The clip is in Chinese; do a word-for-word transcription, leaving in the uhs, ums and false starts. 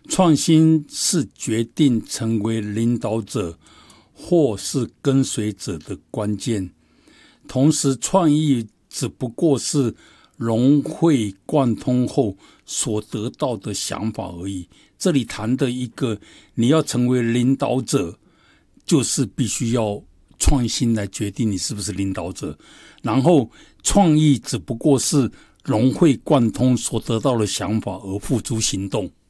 创新是决定成为领导者或是跟随者的关键，同时创意只不过是融会贯通后所得到的想法而已。这里谈的一个你要成为领导者，就是必须要创新来决定你是不是领导者，然后创意只不过是融会贯通所得到的想法而付诸行动。